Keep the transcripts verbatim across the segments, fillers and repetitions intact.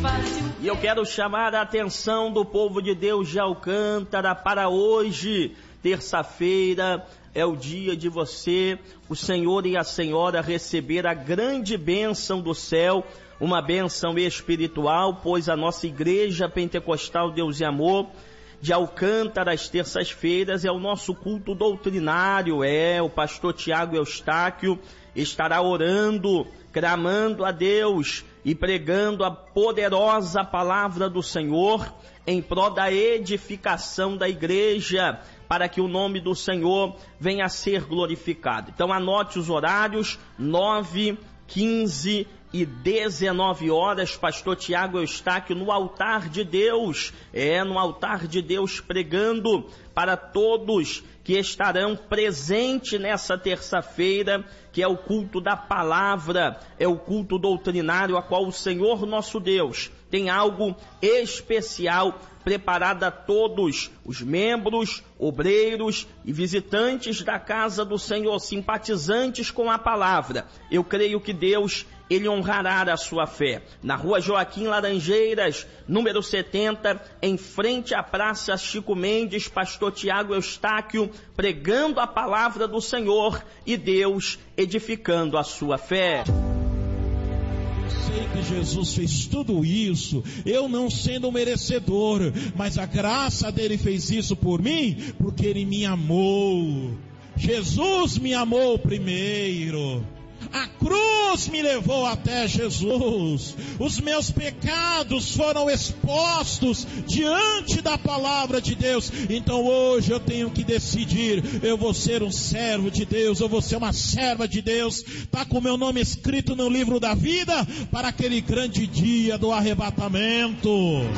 E eu quero chamar a atenção do povo de Deus de Alcântara para hoje, terça-feira, é o dia de você, o Senhor e a Senhora, receber a grande bênção do céu, uma bênção espiritual, pois a nossa Igreja Pentecostal Deus e Amor de Alcântara, às terças-feiras, é o nosso culto doutrinário. É, o pastor Tiago Eustáquio estará orando, clamando a Deus e pregando a poderosa palavra do Senhor em prol da edificação da igreja, para que o nome do Senhor venha a ser glorificado. Então anote os horários: nove, quinze e dezenove horas, pastor Tiago Eustáquio no altar de Deus, é, no altar de Deus, pregando para todos que estarão presentes nessa terça-feira, que é o culto da palavra, é o culto doutrinário, a qual o Senhor nosso Deus tem algo especial preparado a todos os membros, obreiros e visitantes da casa do Senhor, simpatizantes com a palavra. Eu creio que Deus, Ele honrará a sua fé. Na rua Joaquim Laranjeiras, número setenta, em frente à Praça Chico Mendes, pastor Tiago Eustáquio, pregando a palavra do Senhor e Deus edificando a sua fé. Eu sei que Jesus fez tudo isso, eu não sendo merecedor, mas a graça dele fez isso por mim, porque ele me amou. Jesus me amou primeiro. A cruz me levou até Jesus. Os meus pecados foram expostos diante da palavra de Deus. Então hoje eu tenho que decidir: eu vou ser um servo de Deus, eu vou ser uma serva de Deus. Está com meu nome escrito no livro da vida para aquele grande dia do arrebatamento.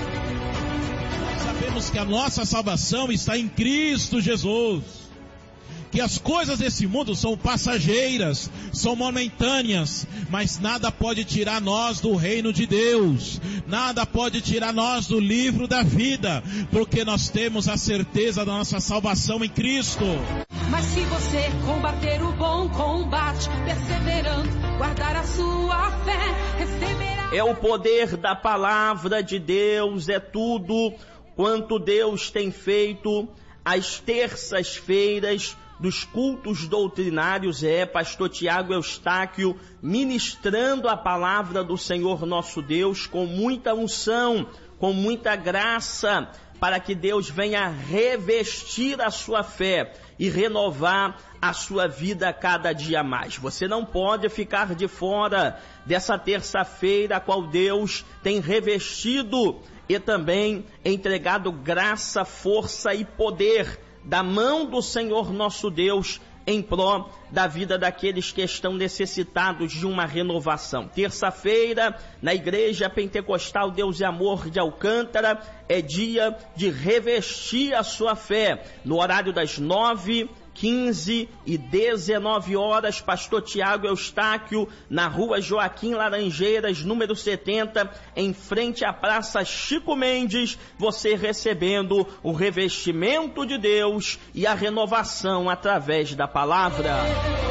Sabemos que a nossa salvação está em Cristo Jesus, que as coisas desse mundo são passageiras, são momentâneas, mas nada pode tirar nós do reino de Deus, nada pode tirar nós do livro da vida, porque nós temos a certeza da nossa salvação em Cristo. Mas se você combater o bom combate, perseverando, guardar a sua fé, receberá... É o poder da palavra de Deus, é tudo quanto Deus tem feito às terças-feiras dos cultos doutrinários. É pastor Tiago Eustáquio ministrando a palavra do Senhor nosso Deus com muita unção, com muita graça, para que Deus venha revestir a sua fé e renovar a sua vida a cada dia mais. Você não pode ficar de fora dessa terça-feira, a qual Deus tem revestido e também entregado graça, força e poder da mão do Senhor nosso Deus em prol da vida daqueles que estão necessitados de uma renovação. Terça-feira, na Igreja Pentecostal Deus e Amor de Alcântara, é dia de revestir a sua fé. No horário das nove, quinze e dezenove horas, pastor Tiago Eustáquio, na rua Joaquim Laranjeiras, número setenta, em frente à Praça Chico Mendes, você recebendo o revestimento de Deus e a renovação através da palavra.